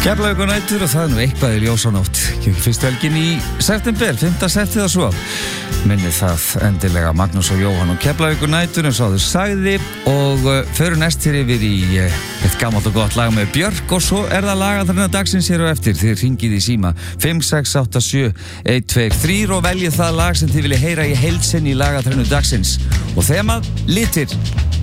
Keflavíkur nætur og það nú eitthvað í ljósanótt. Fyrstu helgin í september, 5. september svo. Minni það endilega Magnús og Jóhann og Keflavíkur nætur eins og áður sagði og förum næst hér yfir í eitt gammalt og gott lag með Björk og svo það lagaþrenna dagsins hér á eftir. Þið hringið í síma 5687123 og veljið það lag sem þið viljið heyra í heild sinni í lagaþrennu dagsins og þemað litir.